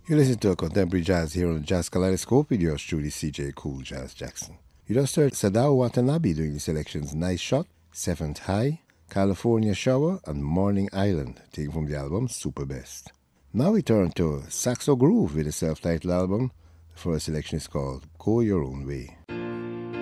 You listen to a contemporary jazz here on the Jazz Kaleidoscope with yours truly, CJ Cool Jazz Jackson. You just heard Sadao Watanabe doing the selections Nice Shot, Seventh High, California Shower, and Morning Island, taken from the album Super Best. Now we turn to Saxo Groove with a self-titled album. The first selection is called Go Your Own Way.